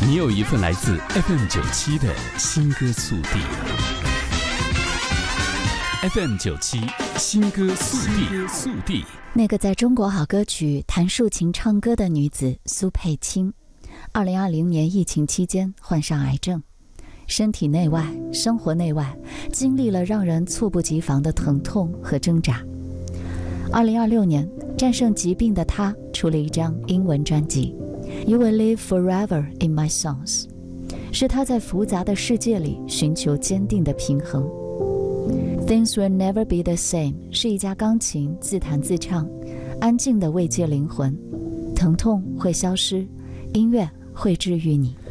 你有一份来自 FM97 的新歌速递。FM97 新歌速递。 那个在中国好歌曲弹竖琴唱歌的女子苏佩青，2020年疫情期间患上癌症，身体内外、生活内外经历了让人猝不及防的疼痛和挣扎。2026年，战胜疾病的她出了一张英文专辑《You Will Live Forever in My Songs》，是她在复杂的世界里寻求坚定的平衡。Things Will Never Be the Same 是一架钢琴自弹自唱，安静地慰藉灵魂。疼痛会消失，音乐会治愈你。